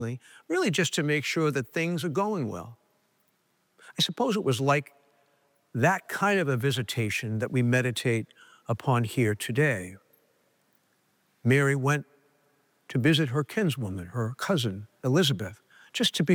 really just to make sure that things are going well. I suppose it was like that kind of a visitation that we meditate upon here today. Mary went to visit her kinswoman, her cousin, Elizabeth, just to be